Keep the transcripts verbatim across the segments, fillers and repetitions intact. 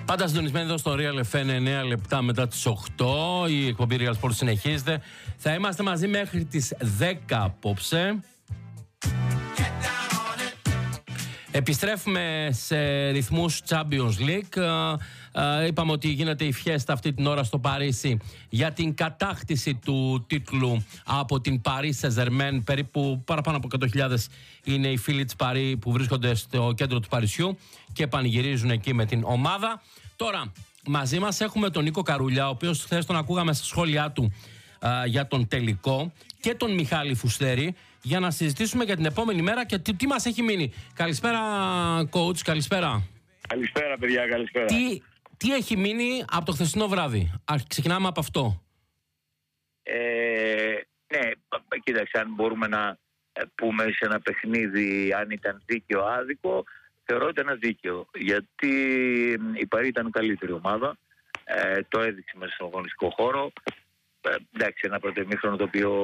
Πάντα συντονισμένοι εδώ στο Real εφ εμ, εννέα λεπτά μετά τις οκτώ. Η εκπομπή Real Sport συνεχίζεται. Θα είμαστε μαζί μέχρι τις δέκα απόψε. Επιστρέφουμε σε ρυθμούς Champions League. Είπαμε ότι γίνεται η φιέστα αυτή την ώρα στο Παρίσι για την κατάκτηση του τίτλου από την Paris Saint-Germain. Περίπου παραπάνω από εκατό χιλιάδες είναι οι φίλοι της Παρί που βρίσκονται στο κέντρο του Παρισιού και πανηγυρίζουν εκεί με την ομάδα. Τώρα μαζί μας έχουμε τον Νίκο Καρούλια, ο οποίος χθες τον ακούγαμε στα σχόλιά του α, για τον τελικό, και τον Μιχάλη Φουστέρη, για να συζητήσουμε για την επόμενη μέρα και τι, τι μας έχει μείνει. Καλησπέρα coach, καλησπέρα. Καλησπέρα παιδιά, καλησπέρα. Τι, τι έχει μείνει από το χθεσινό βράδυ? Α, ξεκινάμε από αυτό. Ε, ναι, κοίταξε, αν μπορούμε να πούμε σε ένα παιχνίδι αν ήταν δίκαιο άδικο, θεωρώ ότι ήταν δίκαιο, γιατί η Παρί ήταν καλύτερη ομάδα, ε, το έδειξε μέσα στον αγωνιστικό χώρο. Ε, εντάξει, ένα πρώτο ημίχρονο το οποίο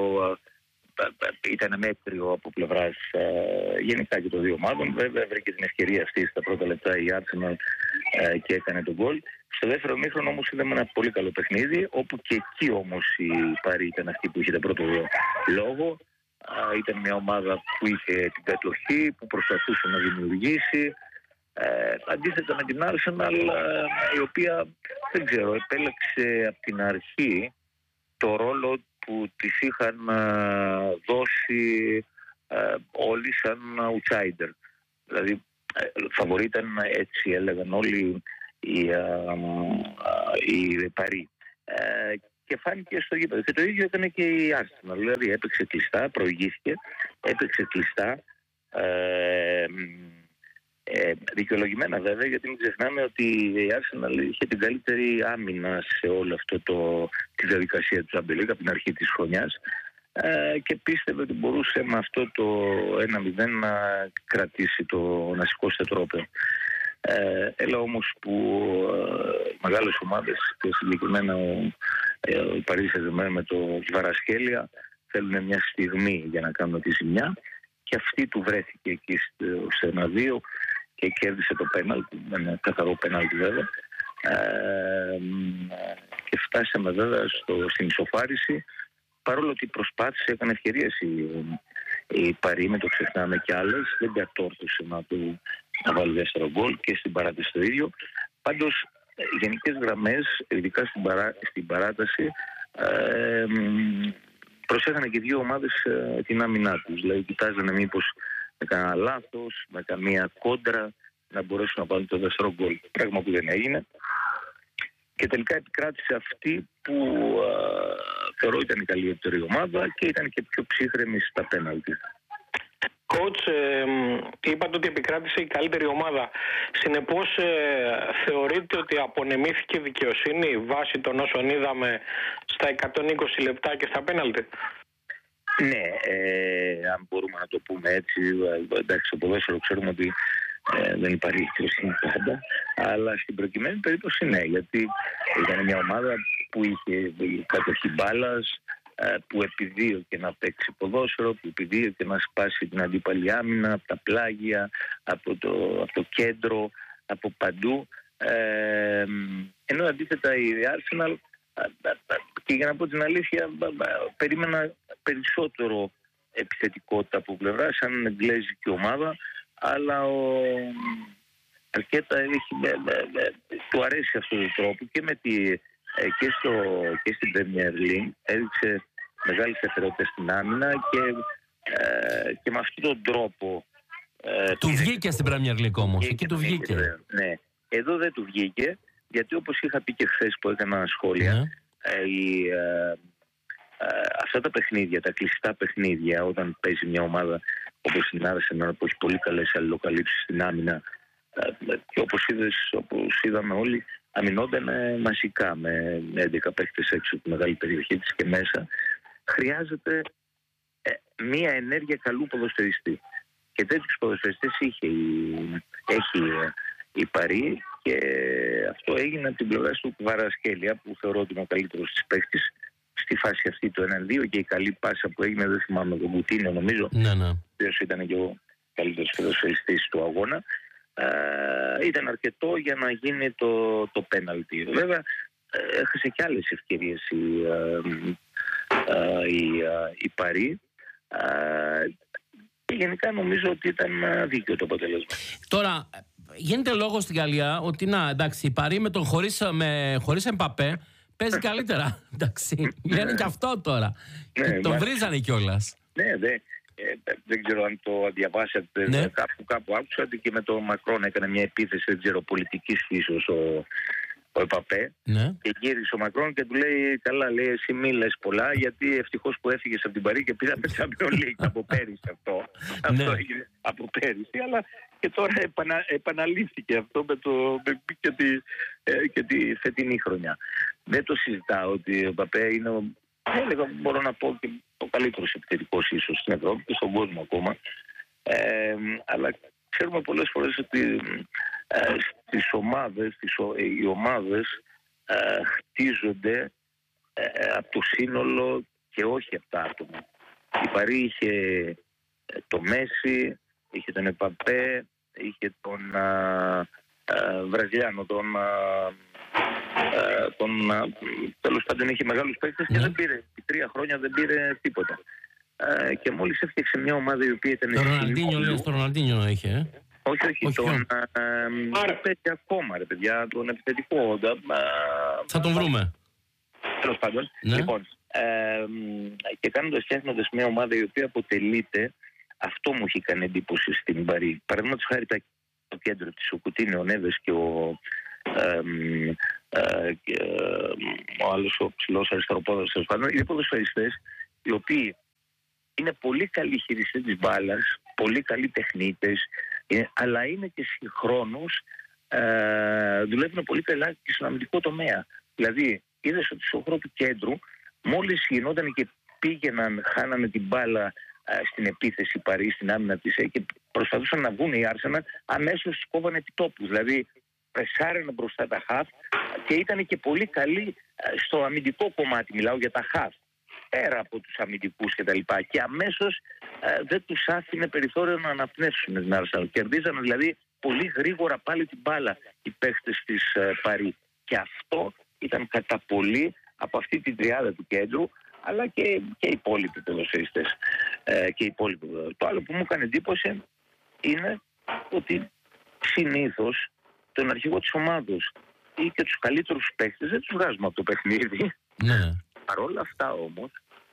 ε, ήταν μέτριο από πλευράς ε, γενικά και των δύο ομάδων. Βέβαια βρήκε την ευκαιρία αυτή στα πρώτα λεπτά η Arsenal ε, και έκανε τον γκολ. Στο δεύτερο ημίχρονο όμως είδαμε ένα πολύ καλό παιχνίδι, όπου και εκεί όμως η Παρί ήταν αυτή που είχε τον πρώτο λόγο. Uh, ήταν μια ομάδα που είχε την κατοχή, που προσπαθούσε να δημιουργήσει, uh, αντίθετα με την Arsenal, uh, η οποία, δεν ξέρω, επέλεξε από την αρχή το ρόλο που της είχαν uh, δώσει uh, όλοι σαν outsider. Δηλαδή φαβορί ήταν, έτσι έλεγαν όλοι, η, uh, η Παρί. Uh, και φάνηκε στο γήπεδο. Και το ίδιο έκανε και η Arsenal. Δηλαδή έπαιξε κλειστά, προηγήθηκε, έπαιξε κλειστά. Ε, ε, δικαιολογημένα βέβαια, γιατί μην ξεχνάμε ότι η Arsenal είχε την καλύτερη άμυνα σε όλη αυτό το, τη διαδικασία του Champions League από την αρχή της χρονιάς, ε, και πίστευε ότι μπορούσε με αυτό το ένα μηδέν να κρατήσει, το, να σηκώσει το τρόπο. Ε, έλα όμως που ε, μεγάλες ομάδες, και συγκεκριμένα ο, ε, ο Paris Saint-Germain με το Κβαρασχέλια, θέλουν μια στιγμή για να κάνουν τη ζημιά, και αυτή του βρέθηκε εκεί στο ένα δύο και κέρδισε το πέναλτι, με ένα καθαρό πέναλτι βέβαια, ε, και φτάσαμε βέβαια στο, στην ισοφάριση, παρόλο ότι προσπάθησε, έκανε ευκαιρίες η, η Παρί, με το ξεχνάμε κι άλλες, δεν κατόρθωσε να του να βάλει δεύτερο γκολ, και στην παράταση το ίδιο. Πάντως, οι γενικές γραμμές, ειδικά στην, παρά, στην παράταση, ε, προσέχανε και δύο ομάδες ε, την άμυνά τους. Δηλαδή, κοιτάζανε μήπως με κανένα λάθος, με καμία κόντρα, να μπορέσουν να βάλουν το δεύτερο γκολ. Πράγμα που δεν έγινε. Και τελικά επικράτησε αυτή που ε, θεωρώ ήταν η καλύτερη ομάδα και ήταν και πιο ψύχρεμη στα πέναλτι. Coach, ε, είπατε ότι επικράτησε η καλύτερη ομάδα. Συνεπώς, ε, θεωρείτε ότι απονεμήθηκε δικαιοσύνη βάσει των όσων είδαμε στα εκατόν είκοσι λεπτά και στα πέναλτι? Ναι, ε, αν μπορούμε να το πούμε έτσι. Εντάξει, στο ποδόσφαιρο ξέρουμε ότι ε, δεν υπάρχει δικαιοσύνη πάντα, αλλά στην προκειμένη περίπτωση ναι, γιατί ήταν μια ομάδα που είχε κατοχή μπάλας, που επιδίωκε να παίξει ποδόσφαιρο, που επιδίωκε να σπάσει την αντίπαλη άμυνα από τα πλάγια, από το, από το κέντρο, από παντού. Ε, ενώ αντίθετα η Arsenal, και για να πω την αλήθεια, περίμενα περισσότερο επιθετικότητα από πλευρά, σαν εγγλέζικη ομάδα, αλλά ο Αρκέτα έχει, του αρέσει αυτό το τρόπο, και με τη Και, στο, και στην Premier League έδειξε μεγάλη σταθερότητα στην άμυνα, και, ε, και με αυτόν τον τρόπο ε, του βγήκε στην Premier League όμως, εκεί του βγήκε. Ναι, εδώ δεν του βγήκε, γιατί όπως είχα πει και χθες που έκανα σχόλια, ναι. ε, η, ε, ε, αυτά τα παιχνίδια, τα κλειστά παιχνίδια, όταν παίζει μια ομάδα όπως την Arsenal, που έχει πολύ καλές αλληλοκαλύψεις στην άμυνα, ε, και όπως, είδες, όπως είδαμε όλοι, αμυνόταν μαζικά με έντεκα παίκτες έξω από τη μεγάλη περιοχή της και μέσα. Χρειάζεται ε, μία ενέργεια καλού ποδοσφαιριστή. Και τέτοιους ποδοσφαιριστές είχε η, έχει η Παρί, και αυτό έγινε από την πλευρά του Κβαρασχέλια, που θεωρώ ότι είναι ο καλύτερος της παίκτης στη φάση αυτή το ένα δύο, και η καλή πάσα που έγινε, δεν θυμάμαι, τον Κουτίνιο νομίζω, ναι, ναι. ο οποίος ήταν και ο καλύτερος ποδοσφαιριστής του αγώνα. ε, ήταν αρκετό για να γίνει το, το πέναλτι. Βέβαια, έχασε και άλλες ευκαιρίες η, ε, ε, η, ε, η Παρί. Ε, και γενικά νομίζω ότι ήταν δίκαιο το αποτέλεσμα. Τώρα, γίνεται λόγο στην Γαλλία ότι να, εντάξει, η Παρί με τον χωρίς, με, χωρίς Εμπαπέ παίζει καλύτερα. Εντάξει, λένε και αυτό τώρα. Ναι, τον βρίζανε κιόλας. Ναι, δε, ε, δεν ξέρω αν το διαβάσατε. Ναι. Κάπου, κάπου άκουσα ότι και με τον Μακρόν έκανε μια επίθεση, δεν ξέρω, πολιτικής φύσεως ο, ο Εμπαπέ. Ναι. Και γύρισε ο Μακρόν και του λέει: καλά, λέει, εσύ μη λες πολλά, γιατί ευτυχώς που έφυγες από την Παρί και πήγαμε Champions League από πέρυσι αυτό. Ναι. Αυτό έγινε από πέρυσι, αλλά και τώρα επανα, επαναλήφθηκε αυτό με το, με, και, τη, ε, και τη φετινή χρονιά. Δεν το συζητάω ότι ο Εμπαπέ είναι, ο, έλεγα, μπορώ να πω, και ο καλύτερος επιθετικός ίσως στην Ευρώπη και στον κόσμο ακόμα. Ε, αλλά ξέρουμε πολλές φορές ότι ε, στις ομάδες, τις, οι ομάδες ε, χτίζονται ε, από το σύνολο και όχι από τα άτομα. Η Παρί είχε ε, το Μέση, είχε τον Εμπαπέ, είχε τον α, α, Βραζιλιάνο, τον, α, α, τον α, τέλος πάντων είχε μεγάλους παίκτες και δεν πήρε, τρία χρόνια δεν πήρε τίποτα. Α, και μόλις έφτιαξε μια ομάδα η οποία ήταν... Το Ροναλντίνιο, λες, το Ροναλντίνιο είχε, ε? Όχι, όχι, όχι τον παίζει ακόμα, ρε παιδιά, τον επιθετικό. Θα τον βρούμε. Τέλος πάντων. Ναι. Λοιπόν, ε, και κάνοντας, φτιάχνοντας μια ομάδα η οποία αποτελείται, αυτό μου είχε κάνει εντύπωση στην Παρί. Παραδείγματος χάρη το κέντρο της, ο Κουτίνιο, ο Νέβες και ο, ε, ε, και, ε, ο άλλος ο ψηλός αριστεροπόδαρος, τέλος πάντων, είναι ποδοσφαιριστές οι οποίοι είναι πολύ καλοί χειριστές της μπάλας, πολύ καλοί τεχνίτες, αλλά είναι και συγχρόνως ε, δουλεύουν πολύ καλά και στον αμυντικό τομέα. Δηλαδή, είδες ότι στο χώρο του κέντρου, μόλις γινόταν και πήγαιναν, χάνανε την μπάλα ε, στην επίθεση Παρί, στην άμυνα της ε, και προσπαθούσαν να βγουν οι Arsenal, αμέσως κόβανε επιτόπους. Δηλαδή, πρεσάρανε μπροστά τα χαφ και ήταν και πολύ καλοί ε, στο αμυντικό κομμάτι. Μιλάω για τα χαφ. Πέρα από τους αμυντικούς και τα λοιπά. Και αμέσως ε, δεν τους άφηνε περιθώριο να αναπνεύσουν την Arsenal. Κερδίζανε δηλαδή πολύ γρήγορα πάλι την μπάλα οι παίχτες της ε, Παρί. Και αυτό ήταν κατά πολύ από αυτή την τριάδα του κέντρου, αλλά και, και οι υπόλοιποι ποδοσφαιριστές. Ε, και οι υπόλοιποι. Το άλλο που μου έκανε εντύπωση είναι ότι συνήθως τον αρχηγό της ομάδος ή και τους καλύτερους παίχτες δεν τους βγάζουμε από το παιχνίδι. Ναι. Παρ' όλα αυτά όμως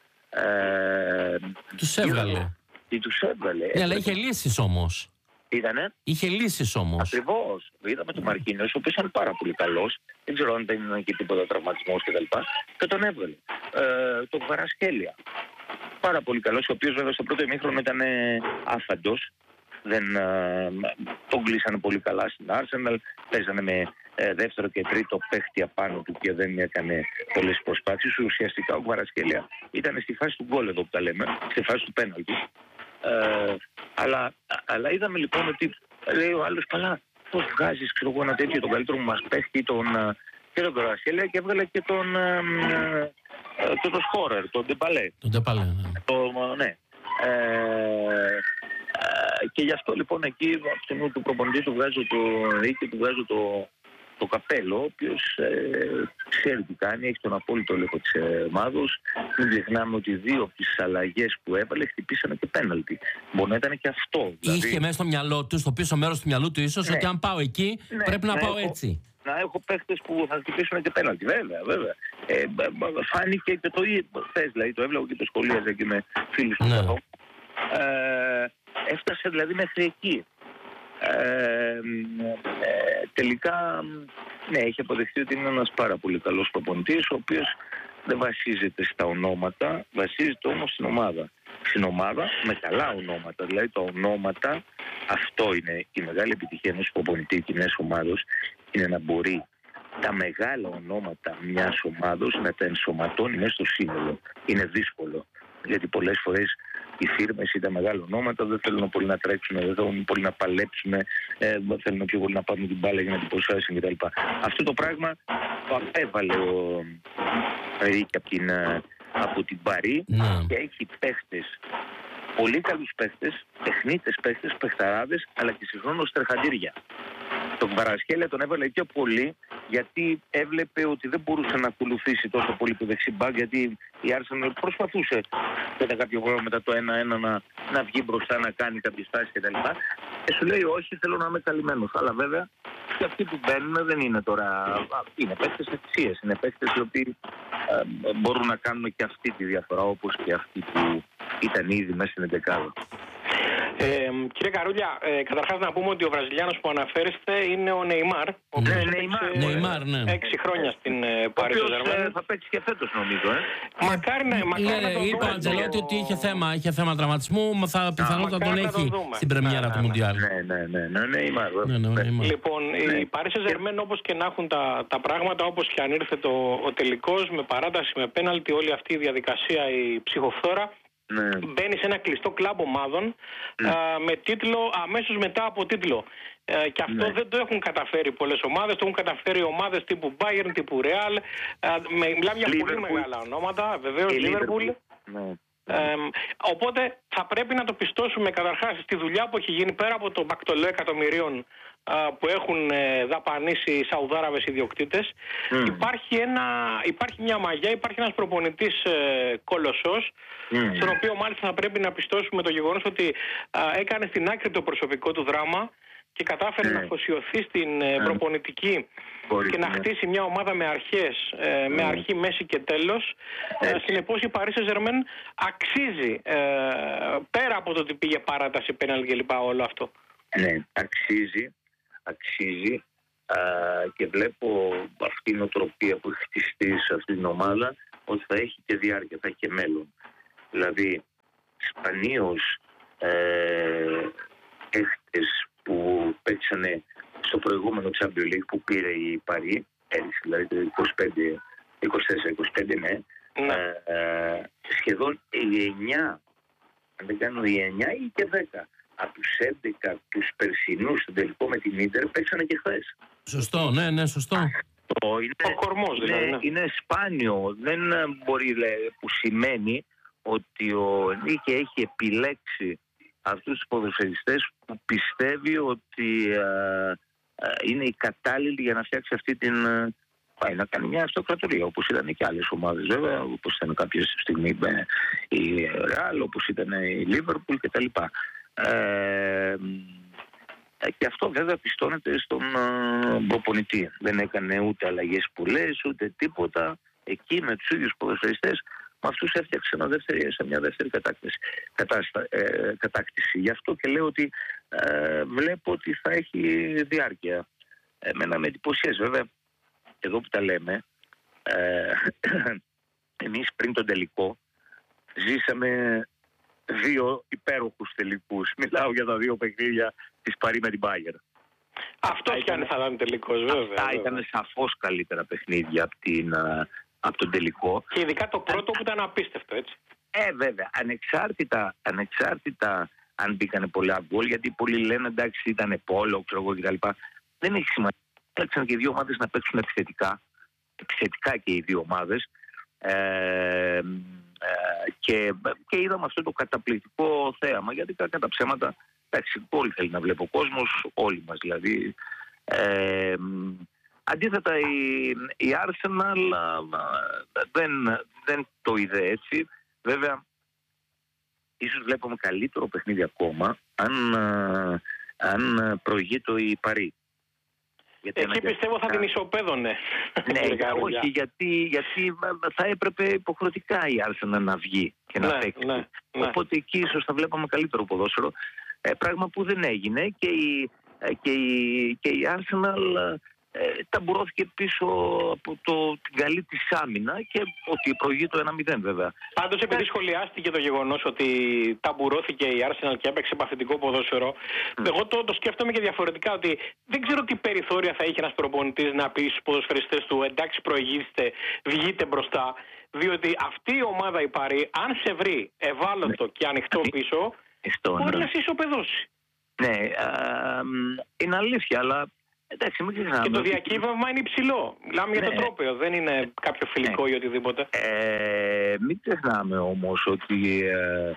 ε, τους έβγαλε. Τι τους έβγαλε. Ναι, αλλά είχε λύσεις όμως. Ήτανε. Είχε λύσεις όμως. Ακριβώς. Είδαμε τον Μαρκίνιος, ο οποίος ήταν πάρα πολύ καλός. Δεν ξέρω αν δεν ήταν και τίποτα τραυματισμός κτλ. Και, και τον έβγαλε. Ε, τον Κβαρασκέλια. Πάρα πολύ καλός, ο οποίος βέβαια στο πρώτο ημίχρονο ήταν άφαντος. Δεν, ε, τον κλείσανε πολύ καλά στην Arsenal. Παίζανε με ε, δεύτερο και τρίτο παίχτη απάνω του και δεν έκανε πολλές προσπάθειες. Ουσιαστικά ο Κβαρασκέλια ήταν στη φάση του γκολ εδώ που τα λέμε, στη φάση του πέναλτι. Ε, αλλά, αλλά είδαμε λοιπόν ότι λέει ο άλλος, καλά, πώς βγάζεις, ξέρω εγώ, ένα τέτοιο, τον καλύτερο μου μας παίχτη, τον, και τον Κβαρασκέλια, και έβγαλε και τον, ε, ε, και τον Σκόρερ, τον Ντεμπαλέ. Τον Ντεμπαλέ, ναι. Το, ναι. Ε, και γι' αυτό λοιπόν εκεί από τη στιγμή του προπονητή του βγάζω το, ή του βγάζω το, το καπέλο, ο οποίος ε, ξέρει τι κάνει, έχει τον απόλυτο έλεγχο της ομάδος. Μην ξεχνάμε ότι δύο από τις αλλαγές που έβαλε χτυπήσανε και πέναλτι. Μπορεί να ήταν και αυτό. Δηλαδή... Είχε μέσα στο μυαλό του, στο πίσω μέρος του μυαλού του ίσως, ναι, ότι αν πάω εκεί ναι, πρέπει να, να πάω έχω, έτσι. Να έχω παίχτες που θα χτυπήσουν και πέναλτι. Βέβαια, βέβαια. Ε, φάνηκε και το ίδιο. Δηλαδή το έβλεπα και το σχολίαζα και με φίλους του. Ναι. Ε, έφτασε δηλαδή μέχρι εκεί. Ε, ε, τελικά, ναι, έχει αποδεχτεί ότι είναι ένας πάρα πολύ καλός προπονητής, ο οποίος δεν βασίζεται στα ονόματα, βασίζεται όμως στην ομάδα. Στην ομάδα με καλά ονόματα. Δηλαδή τα ονόματα, αυτό είναι η μεγάλη επιτυχία ενός προπονητή και μιας ομάδος, είναι να μπορεί τα μεγάλα ονόματα μιας ομάδος να τα ενσωματώνει μέσα στο σύνολο. Είναι δύσκολο, γιατί πολλές φορές οι φίρμες ή τα μεγάλα ονόματα δεν θέλουν πολύ να τρέξουν, δεν θέλουν πολύ να παλέψουν, ε, δεν θέλουν πιο πολύ να πάρουν την μπάλα για να την προσφέρουν κτλ. Αυτό το πράγμα το απέβαλε ο Ρίκη από την, από την Παρί, ναι, και έχει παίχτες πολύ καλούς παίχτες, τεχνίτες παίχτες, παιχταράδες, αλλά και συγχρόνως τρεχαντήρια. Τον Κβαραtskheliia τον έβαλε πιο πολύ γιατί έβλεπε ότι δεν μπορούσε να ακολουθήσει τόσο πολύ το δεξιμπάκ, γιατί η Arsenal προσπαθούσε κατά κάποιο χρόνο μετά το ένα ένα να, να βγει μπροστά, να κάνει κάποιες στάσεις κτλ. Και σου λέει όχι, θέλω να είμαι καλυμμένος. Αλλά βέβαια και αυτοί που μπαίνουν δεν είναι τώρα, είναι παίκτες ευθυσίες, είναι παίκτες οι οποίοι ε, μπορούν να κάνουν και αυτή τη διαφορά, όπως και αυτοί που ήταν ήδη μέσα στην εντεκάδα. Ε, κύριε Καρούλια, ε, καταρχάς να πούμε ότι ο Βραζιλιάνος που αναφέρεστε είναι ο Νεϊμάρ. Ο ναι, Νεϊμάρ, ναι. Έξι χρόνια στην Παρί Σεν-Ζερμέν. Ε, θα παίξει και φέτος νομίζω. Ε. Μακάρι να είναι. Είπε ο Αντζελότη ότι είχε θέμα, είχε θέμα τραυματισμού, θα πιθανότατα τον έχει στην πρεμιέρα του Μουντιάλ. Ναι, ναι, ναι, ναι, Νεϊμάρ. Λοιπόν, η Παρί Σεν-Ζερμέν, όπως και να έχουν τα, τα πράγματα, όπως και αν ήρθε το, ο τελικός, με παράταση, με πέναλτι, όλη αυτή η διαδικασία, η ψυχοφθόρα, ναι. Μπαίνει σε ένα κλειστό κλαμπ ομάδων, ναι. α, με τίτλο αμέσως μετά από τίτλο. Ε, και αυτό ναι. δεν το έχουν καταφέρει πολλές ομάδες. Το έχουν καταφέρει ομάδες τύπου Bayern, τύπου Real. Α, με, μιλάμε για πολύ μεγάλα ονόματα, βεβαίως Liverpool. Ναι. Ε, οπότε θα πρέπει να το πιστώσουμε καταρχάς στη δουλειά που έχει γίνει πέρα από το μπακτολό εκατομμυρίων που έχουν δαπανίσει οι Σαουδάραβες ιδιοκτήτες. Mm. Υπάρχει, ένα, υπάρχει μια μαγιά, υπάρχει ένας προπονητής ε, κολοσσός, mm. στον οποίο μάλιστα θα πρέπει να πιστώσουμε το γεγονός ότι α, έκανε στην άκρη το προσωπικό του δράμα και κατάφερε mm. να αφοσιωθεί στην ε, προπονητική mm. και να χτίσει μια ομάδα με αρχές, ε, mm. με αρχή, μέση και τέλος. Mm. Ε, συνεπώς η Παρί Σεν-Ζερμέν αξίζει, ε, πέρα από το ότι πήγε παράταση, πέναλτι κλπ. Όλο αυτό. Ναι, αξίζει. αξίζει α, και βλέπω αυτή η νοοτροπία που έχει χτιστεί σε αυτή την ομάδα ότι θα έχει και διάρκεια, θα έχει και μέλλον. Δηλαδή σπανίως ε, έχτες που παίξανε στο προηγούμενο Champions League που πήρε η Παρί, πέρυσι δηλαδή το είκοσι πέντε, είκοσι τέσσερα είκοσι πέντε, ναι, mm. ε, ε, σχεδόν οι εννιά, αν δεν κάνω οι εννιά ή και δέκα από τους έντεκα τους περσινούς στον τελικό με την Ίντερ παίξανε και χθες. Σωστό, ναι, ναι, σωστό. Αυτό είναι, ο κορμός, δηλαδή, είναι, ναι. είναι σπάνιο. Δεν μπορεί, λέει, που σημαίνει ότι ο Ενρίκε έχει επιλέξει αυτούς τους ποδοσφαιριστές που πιστεύει ότι α, α, είναι οι κατάλληλοι για να φτιάξει αυτή την... Πάει να κάνει μια αυτοκρατορία, όπως ήταν και άλλες ομάδες βέβαια, όπως ήταν κάποια στιγμή η Real, όπως ήταν η Liverpool κτλ. Ε, και αυτό βέβαια πιστώνεται στον uh, προπονητή. Δεν έκανε ούτε αλλαγές πολλές ούτε τίποτα. Εκεί με τους ίδιους ποδοσφαιριστές, με αυτούς έφτιαξε ένα δεύτερη, σε μια δεύτερη κατάκτηση, κατάστα, ε, κατάκτηση. Γι' αυτό και λέω ότι ε, βλέπω ότι θα έχει διάρκεια. Εμένα με εντυπωσίες βέβαια, εδώ που τα λέμε, ε, εμείς πριν τον τελικό ζήσαμε δύο υπέροχους τελικούς. Μιλάω για τα δύο παιχνίδια της Παρί με την Bayern. Αυτός κι αν θα ήταν τελικός, βέβαια. Αυτά ήταν σαφώς καλύτερα παιχνίδια από, την, από τον τελικό. Και ειδικά το πρώτο που ήταν απίστευτο, έτσι. Ε, βέβαια. Ανεξάρτητα, ανεξάρτητα αν μπήκανε πολλά γκολ, γιατί πολλοί λένε εντάξει ήταν πόλο, ξέρω εγώ κτλ. Δεν έχει σημασία. Άρχισαν και οι δύο ομάδες να παίξουν επιθετικά. Επιθετικά και οι δύο ομάδες. Ε, Και, και είδαμε αυτό το καταπληκτικό θέαμα, γιατί κατά τα ψέματα εντάξει, όλοι θέλει να βλέπει ο κόσμος, όλοι μας δηλαδή. Ε, αντίθετα η, η Arsenal δεν, δεν το είδε έτσι. Βέβαια ίσως βλέπουμε καλύτερο παιχνίδι ακόμα αν, αν προηγείται η Παρί. Εκεί πιστεύω θα την ισοπαίδωνε. Ναι, όχι, γιατί, γιατί θα έπρεπε υποχρεωτικά η Arsenal να βγει και να ναι, παίξει. Ναι, ναι. Οπότε εκεί ίσως θα βλέπαμε καλύτερο ποδόσφαιρο. Ε, πράγμα που δεν έγινε και η, και η, και η Arsenal ε, ταμπουρώθηκε πίσω από το, την καλή της άμυνα και ότι προηγεί το ένα μηδέν βέβαια. Πάντως επειδή σχολιάστηκε το γεγονός ότι ταμπουρώθηκε η Arsenal και έπαιξε παθητικό ποδόσφαιρο, mm. εγώ το, το σκέφτομαι και διαφορετικά, ότι δεν ξέρω τι περιθώρια θα είχε ένας προπονητής να πει στους ποδοσφαιριστές του εντάξει προηγήστε, βγείτε μπροστά, διότι αυτή η ομάδα η Παρί αν σε βρει ευάλωτο mm. και ανοιχτό πίσω mm. μπορεί να σε ισοπεδώσει. Ναι, α, είναι αλήθεια, αλλά εντάξει, μην ξεχνάμε. Και το διακύβευμα είναι υψηλό. Μιλάμε ναι. για το τρόπαιο, δεν είναι κάποιο φιλικό ναι. ή οτιδήποτε. Ε, μην ξεχνάμε όμως ότι ε,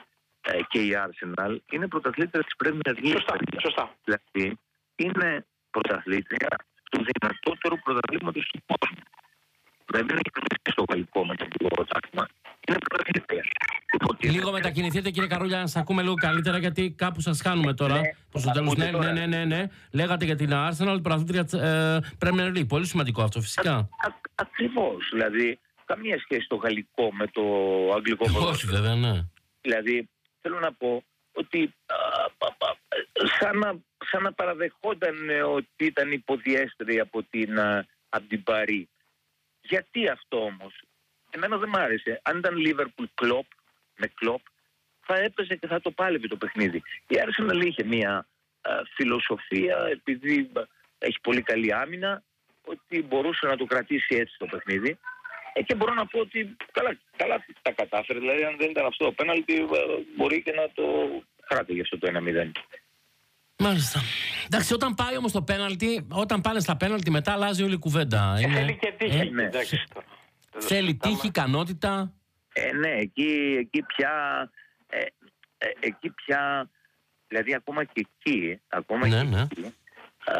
ε, και η Arsenal είναι πρωταθλήτρια της Premier League. Σωστά, σωστά. Δηλαδή είναι πρωταθλήτρια του δυνατότερου πρωταθλήματος του κόσμου. Δηλαδή δεν έχει κρατήσει στο γαλλικό μεταπολικό τάγμα. Είναι πρωταθλήτρια. Λίγο μετακινηθείτε, κύριε Καρούλια, να σας ακούμε λίγο καλύτερα, γιατί κάπου σας χάνουμε τώρα. Ναι, προς το τέλος. Ναι, ναι, ναι, ναι, ναι. Λέγατε για την Arsenal, πρωταθλήτρια ε, Premier League. Πολύ σημαντικό αυτό, φυσικά. Ακριβώς. Δηλαδή, καμία σχέση το γαλλικό με το αγγλικό πρωτάθλημα. Όχι, βέβαια, ναι. Δηλαδή, θέλω να πω ότι α, α, α, σαν, να, σαν να παραδεχόταν ότι ήταν υποδιέστερη από την, α, από την Παρί. Γιατί αυτό όμως? Εμένα δεν μ' άρεσε. Αν ήταν Liverpool Klopp, με Klopp, θα έπαιζε και θα το πάλευε το παιχνίδι. Η Arsenal είχε μια α, φιλοσοφία, επειδή έχει πολύ καλή άμυνα, ότι μπορούσε να το κρατήσει έτσι το παιχνίδι. Ε, και μπορώ να πω ότι καλά, καλά τα κατάφερε. Δηλαδή, αν δεν ήταν αυτό το πέναλτι, μπορεί και να το κράτηγε αυτό το ένα μηδέν. Μάλιστα. Εντάξει, όταν πάει όμως το πέναλτι, όταν πάνε στα πέναλτι, μετά αλλάζει όλη η κουβέντα. Ε, Είναι... θέλει και τύχη. Ε, ναι. Εντάξει, Θέλει τύχη, ικανότητα. Ε, ναι, εκεί, εκεί πια. Ε, ε, εκεί πια. Δηλαδή, ακόμα και εκεί. Ακόμα Ναι, και ναι. εκεί α,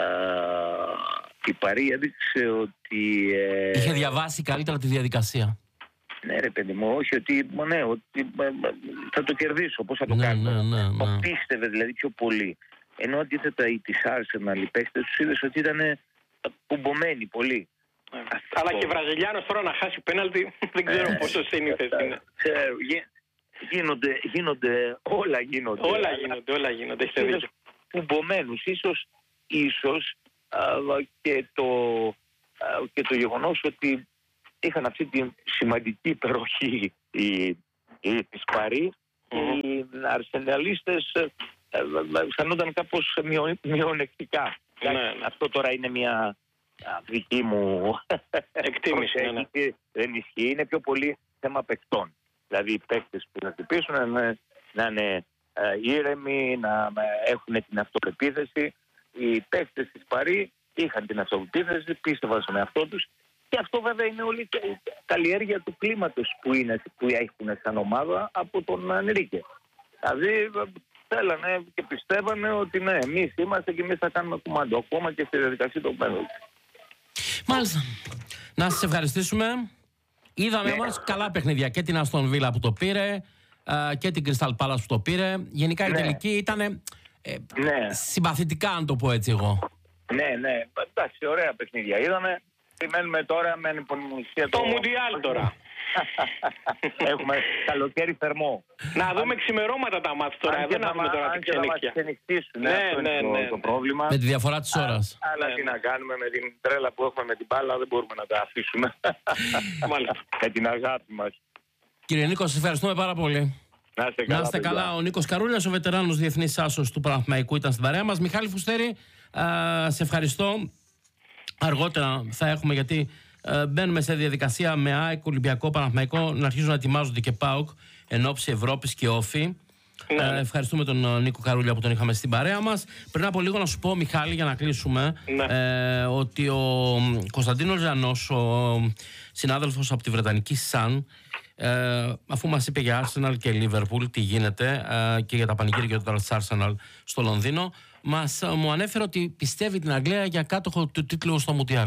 η Παρί έδειξε ότι. Ε, Είχε διαβάσει καλύτερα τη διαδικασία. Ναι, ρε παιδί μου, όχι ότι, ναι, ότι ε, ε, θα το κερδίσω. Πώς θα το Ναι, κάνω. ναι, ναι, ναι. Το πίστευε δηλαδή πιο πολύ. Ενώ αντίθετα οι της Arsenal, οι παίκτες τους είδες ότι ήταν κουμπωμένοι πολύ. Αλλά αυτό. Και Βραζιλιάνος τώρα να χάσει πέναλτι, δεν ξέρω ε, πόσο σύνηθες είναι. Ξέρω, γίνονται, γίνονται, όλα γίνονται. Όλα γίνονται, όλα γίνονται. Έχετε δίκιο. Κουμπωμένους, ίσως, ίσως α, και, το, α, και το γεγονός ότι είχαν αυτή τη σημαντική υπεροχή οι, οι της Παρί, mm-hmm. οι αρσεναλίστες φαινόταν κάπως μειονεκτικά. Ναι, ναι. Αυτό τώρα είναι μια δική μου εκτίμηση. Ναι, ναι. Δεν ισχύει, είναι πιο πολύ θέμα παικτών. Δηλαδή οι παίκτες που θα χτυπήσουν να, να είναι ήρεμοι, να έχουν την αυτοπεποίθηση. Οι παίκτες της Παρί είχαν την αυτοπεποίθηση, πίστευαν στον εαυτό τους. Και αυτό βέβαια είναι όλη η καλλιέργεια του κλίματος που, είναι, που έχουν σαν ομάδα από τον Ενρίκε. Δηλαδή θέλανε και πιστεύανε ότι ναι, εμείς είμαστε και εμείς θα κάνουμε κουμάντο, ακόμα και στη διαδικασία των πέναλτι. Μάλιστα. Να σας ευχαριστήσουμε. Είδαμε όμως ναι. καλά παιχνίδια, και την Αστον Βίλα που το πήρε και την Crystal Palace που το πήρε. Γενικά η ναι. τελική ήταν ε, ναι. συμπαθητικά, αν το πω έτσι εγώ. Ναι, ναι. Εντάξει, ωραία παιχνίδια είδαμε. Περιμένουμε τώρα με ανυπομονησία το Μουντιάλ τώρα. Έχουμε καλοκαίρι θερμό. Να δούμε ξημερώματα τα μάτια τώρα. Δεν έχουμε τώρα την ξενύχια. Ναι, ναι, ναι, το πρόβλημα. Με τη διαφορά της ώρας. Αλλά τι να κάνουμε, με την τρέλα που έχουμε με την μπάλα δεν μπορούμε να τα αφήσουμε. Με την αγάπη μας. Κύριε Νίκο, σας ευχαριστούμε πάρα πολύ. Να είστε καλά. Να είστε καλά. Ο Νίκος Καρούλιας, ο βετεράνος διεθνής άσος του Παναθηναϊκού, ήταν στην παρέα μας. Μιχάλη Φουστέρη, σε ευχαριστώ. Αργότερα θα έχουμε, γιατί ε, μπαίνουμε σε διαδικασία με ΑΕΚ, Ολυμπιακό, Παναθηναϊκό, να αρχίζουν να ετοιμάζονται και ΠΑΟΚ εν ώψη Ευρώπης και όφη. Ναι. Ε, ευχαριστούμε τον ε, Νίκο Καρούλια που τον είχαμε στην παρέα μας. Πριν από λίγο να σου πω, Μιχάλη, για να κλείσουμε, ναι. ε, ότι ο Κωνσταντίνος Ζανός, ο συνάδελφος από τη Βρετανική Sun, ε, αφού μας είπε για Arsenal και Liverpool τι γίνεται ε, και για τα πανηγύρια του Arsenal στο Λονδίνο, μας, μου ανέφερε ότι πιστεύει την Αγγλία για κάτοχο του τίτλου στο Μουντιάλ.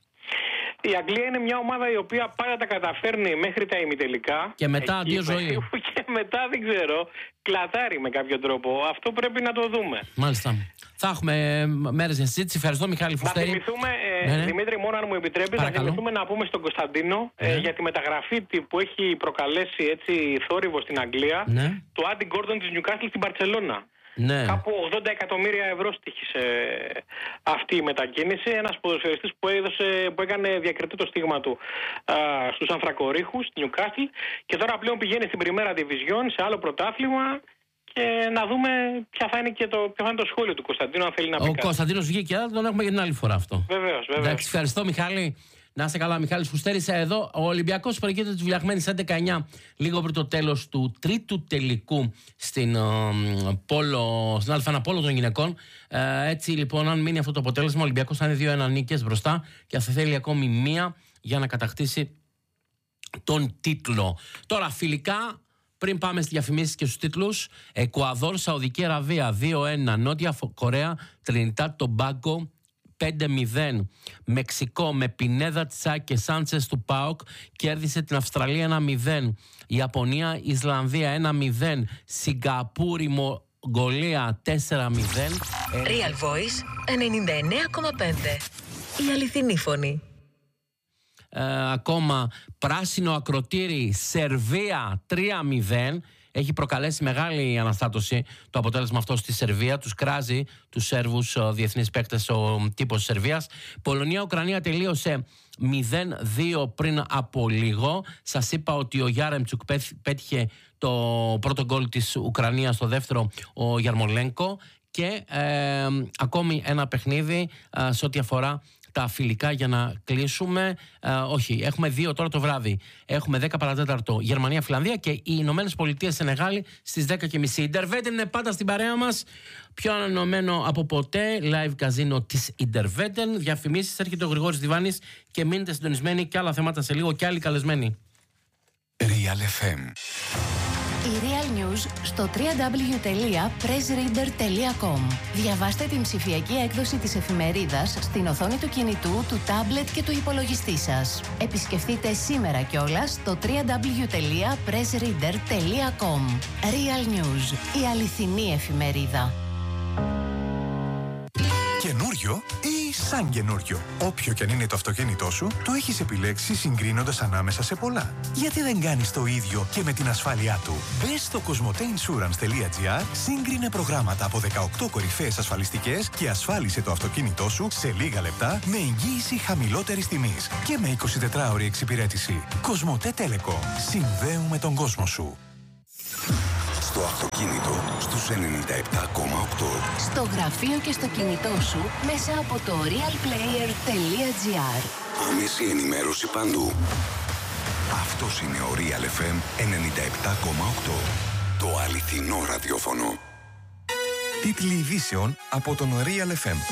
Η Αγγλία είναι μια ομάδα η οποία πάντα τα καταφέρνει μέχρι τα ημιτελικά. Και μετά αντίο ζωή. Και μετά δεν ξέρω, κλατάρει με κάποιο τρόπο. Αυτό πρέπει να το δούμε. Μάλιστα. Θα έχουμε μέρες για συζήτηση. Ευχαριστώ, Μιχάλη Φουστέρη. Να θυμηθούμε, ναι, ναι. Δημήτρη, μόνο αν μου επιτρέπεις, να θυμηθούμε να πούμε στον Κωνσταντίνο ναι. ε, για τη μεταγραφή που έχει προκαλέσει έτσι θόρυβο στην Αγγλία, ναι. το Άντι Γκόρντον της Νιουκάστλ στην Μπαρτσελώνα. Ναι. Κάπου ογδόντα εκατομμύρια ευρώ στοίχησε αυτή η μετακίνηση. Ένας ποδοσφαιριστής που, έδωσε, που έκανε διακριτή το στίγμα του α, στους Ανθρακορίχους, στη Νιουκάστλ, και τώρα πλέον πηγαίνει στην Πριμέρα Διβιζιόν, σε άλλο πρωτάθλημα, και να δούμε ποια θα είναι, και το, ποιο θα είναι το σχόλιο του Κωνσταντίνου, αν θέλει να πει Ο κάτι. Κωνσταντίνος βγήκε, αλλά τον έχουμε για την άλλη φορά αυτό. Βεβαίως, βεβαίως. Εντάξει, ευχαριστώ, Μιχάλη. Να είστε καλά, Μιχάλης Φουστέρης εδώ. Ο Ολυμπιακός προηγείται της Βουλιαγμένης έντεκα εννιά, λίγο πριν το τέλος του τρίτου τελικού στην uh, πόλο, στην Α1 πόλο των γυναικών. Uh, έτσι λοιπόν, αν μείνει αυτό το αποτέλεσμα, ο Ολυμπιακός θα είναι δύο ένα νίκες μπροστά και θα θέλει ακόμη μία για να κατακτήσει τον τίτλο. Τώρα, φιλικά Πριν πάμε στις διαφημίσεις και στους τίτλους, Εκουαδόρ, Σαουδική Αραβία δύο ένα, Νότια Κορέα, Τρινιτάτ Τομπάγκο πέντε μηδέν. Μεξικό με Πινέδα, Τσάκ και Σάντσες του ΠΑΟΚ κέρδισε την Αυστραλία ένα μηδέν. Ιαπωνία, Ισλανδία ένα μηδέν. Σιγκαπούρη, Μογγολία τέσσερα μηδέν. Real Voice ενενήντα εννέα κόμμα πέντε. Η αληθινή φωνή. Ε, ακόμα πράσινο ακροτήρι, Σερβία τρία μηδέν. Έχει προκαλέσει μεγάλη αναστάτωση το αποτέλεσμα αυτό στη Σερβία. Τους κράζει τους Σέρβους ο διεθνείς παίκτες ο τύπος της Σερβίας. Πολωνία-Ουκρανία τελείωσε μηδέν δύο πριν από λίγο. Σας είπα ότι ο Γιάρεμτσουκ πέτυχε το πρώτο γκολ της Ουκρανίας, στο δεύτερο ο Γιαρμολένκο. Και ε, ακόμη ένα παιχνίδι ε, σε ό,τι αφορά τα φιλικά για να κλείσουμε. Ε, όχι, έχουμε δύο τώρα το βράδυ. Έχουμε δέκα παρατέταρτο Γερμανία-Φιλανδία και οι Ηνωμένες Πολιτείες Σενεγάλη στις δέκα και μισή. Η Ιντερβέντεν είναι πάντα στην παρέα μας. Πιο ανανεωμένο από ποτέ live καζίνο της Ιντερβέντεν. Διαφημίσεις, έρχεται ο Γρηγόρης Διβάνης και μείνετε συντονισμένοι, και άλλα θέματα σε λίγο και άλλοι καλεσμένοι. Real εφ εμ. Η Real News στο double-u double-u double-u τελεία press reader τελεία com. Διαβάστε την ψηφιακή έκδοση της εφημερίδας στην οθόνη του κινητού, του τάμπλετ και του υπολογιστή σας. Επισκεφτείτε σήμερα κιόλας το double-u double-u double-u τελεία press reader τελεία com. Real News, η αληθινή εφημερίδα. Καινούριο ή σαν καινούριο. Όποιο και αν είναι το αυτοκίνητό σου, το έχεις επιλέξει συγκρίνοντας ανάμεσα σε πολλά. Γιατί δεν κάνεις το ίδιο και με την ασφάλειά του? Μπες στο κοσμοτέ ινσουρανς τελεία τζι άρ, σύγκρινε προγράμματα από δεκαοκτώ κορυφαίες ασφαλιστικές και ασφάλισε το αυτοκίνητό σου σε λίγα λεπτά με εγγύηση χαμηλότερης τιμής και με εικοσιτετράωρη εξυπηρέτηση. Κοσμοτέ Telecom. Συνδέουμε τον κόσμο σου. Στο αυτοκίνητο στους ενενήντα επτά κόμμα οκτώ. Στο γραφείο και στο κινητό σου μέσα από το real player τελεία τζι άρ. Άμεση ενημέρωση παντού. Αυτός είναι ο Real εφ εμ ενενήντα επτά κόμμα οκτώ. Το αληθινό ραδιόφωνο. Τίτλοι ειδήσεων από τον Real εφ εμ.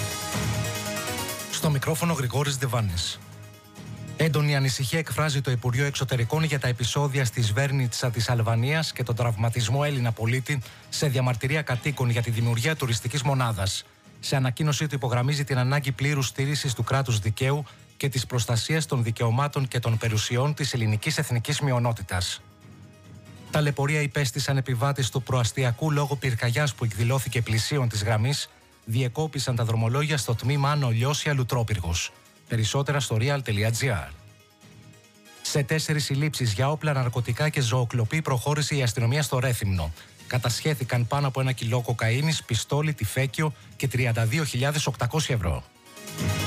Στο μικρόφωνο Γρηγόρης Διβάνης. Έντονη ανησυχία εκφράζει το Υπουργείο Εξωτερικών για τα επεισόδια στη Σβέρνιτσα της Αλβανίας και τον τραυματισμό Έλληνα πολίτη σε διαμαρτυρία κατοίκων για τη δημιουργία τουριστικής μονάδας. Σε ανακοίνωσή του υπογραμμίζει την ανάγκη πλήρους στήρησης του κράτους δικαίου και της προστασίας των δικαιωμάτων και των περιουσιών της ελληνικής εθνικής μειονότητας. Ταλαιπωρία υπέστησαν επιβάτες του προαστιακού λόγω πυρκαγιάς που εκδηλώθηκε πλησίων της γραμμής, διεκόπησαν τα δρομολόγια στο τμήμα Άνω Λιώσια Λουτρόπυργος. Περισσότερα στο real τελεία τζι άρ. Σε τέσσερις συλλήψεις για όπλα, ναρκωτικά και ζωοκλοπή προχώρησε η αστυνομία στο Ρέθυμνο. Κατασχέθηκαν πάνω από ένα κιλό κοκαίνης, πιστόλι, τυφέκιο και τριάντα δύο χιλιάδες οκτακόσια ευρώ.